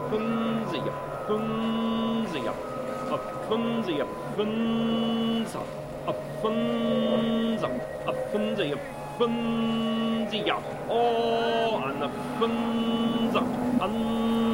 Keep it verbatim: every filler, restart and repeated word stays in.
分子一分子一，啊分子一分子，啊分子，啊分子一分子一，哦，安那分子安。